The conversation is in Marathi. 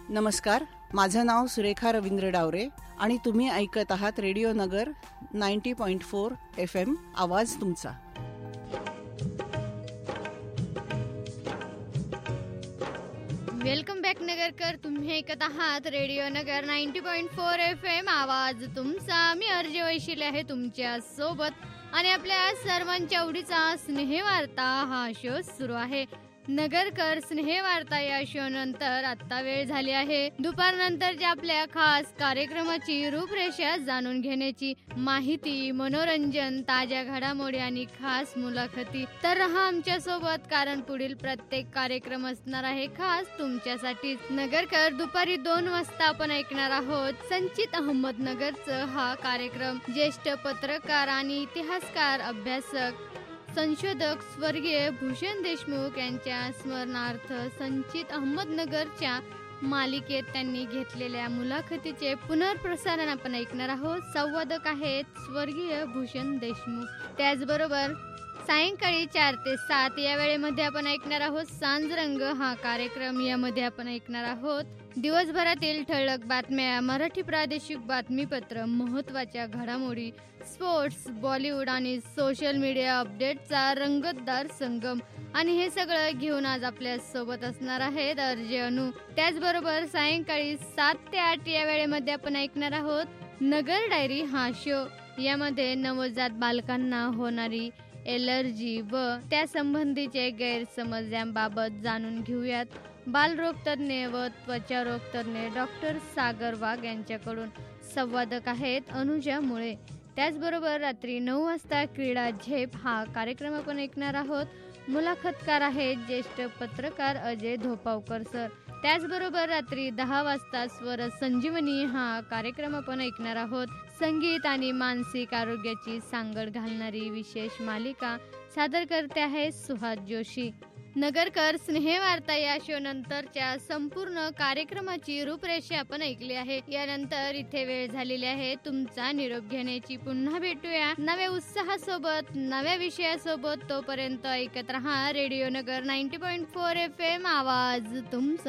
नमस्कार, माझं नाव सुरेखा रवींद्र डावरे आणि तुम्ही ऐकत आहात रेडिओ नगर 90.4 FM. आवाज तुमचा. Welcome back Nagarkar. तुम्ही ऐकत आहात रेडिओ नगर 90.4 FM. आवाज तुमचा. मी अर्जे वैशिले आहे तुमच्या सोबत आणि आपल्या सर्वांच्या आवडीचा स्नेहवार्ता हा शो सुरू आहे. नगरकर स्नेहवार्ता या शो नंतर आता वेळ झाली आहे दुपारनंतरच्या आपल्या खास कार्यक्रमाची रूपरेषा जाणून घेण्याची. माहिती, मनोरंजन, ताज्या घडामोडी आणि खास मुलाखती. तर रहा आमच्या सोबत, कारण पुढील प्रत्येक कार्यक्रम असणार आहे खास तुमच्यासाठी. नगरकर दुपारी 2 वाजता आपण ऐकणार आहोत संचित अहमदनगरचं हा कार्यक्रम. ज्येष्ठ पत्रकार आणि इतिहासकार, अभ्यासक, संशोधक स्वर्गीय भूषण देशमुख यांच्या स्मरणार्थ संचित अहमदनगरच्या मालिकेत त्यांनी घेतलेल्या मुलाखतीचे पुनर्प्रसारण आपण ऐकणार आहोत. संवादक आहेत स्वर्गीय भूषण देशमुख. त्याचबरोबर सायंकाळी 4 ते 7 या वेळेमध्ये आपण ऐकणार आहोत सांजरंग हा कार्यक्रम. यामध्ये आपण ऐकणार आहोत दिवसभरातील ठळक बातम्या, मराठी प्रादेशिक बातमीपत्र, महत्त्वाच्या घडामोडी, स्पोर्ट्स, बॉलिवूड आणि सोशल मीडिया अपडेटचा रंगतदार संगम. आणि हे सगळं घेऊन आज आपल्या सोबत असणार आहेत अर्जे अनु. त्याचबरोबर सायंकाळी 7 ते 8 या वेळेमध्ये आपण ऐकणार आहोत नगर डायरी हा शो. यामध्ये नवजात बालकांना होणारी एलर्जी व त्या संबंधीचे गैरसमज यांबाबत जाणून घेऊयात. बालरोग तज्ज्ञ व त्वचारोग तज्ज्ञ डॉक्टर सागर वाघ यांच्याकडून. संवादक आहेत अनुजा मुळे. त्याचबरोबर रात्री 9 वाजता क्रीडा झेप हा कार्यक्रम आपण ऐकणार आहोत. मुलाखतकार आहेत ज्येष्ठ पत्रकार अजय धोपावकर सर. त्याचबरोबर रात्री 10 वाजता स्वर संजीवनी हा कार्यक्रम आपण ऐकणार आहोत. संगीत आणि मानसिक आरोग्याची सांगड घालणारी विशेष मालिका. सादर करते आहे सुहास जोशी. नगरकर स्नेहवार्ता या शो नंतरच्या संपूर्ण कार्यक्रमाची रूपरेषा आपण ऐकली आहे. यानंतर इथे वेळ झालेली आहे तुमचा निरोप घेण्याची. पुन्हा भेटूया नव्या उत्साहासोबत, नव्या विषयासोबत. तोपर्यंत ऐकत रहा रेडिओ नगर 90.4 FM. आवाज तुमचा.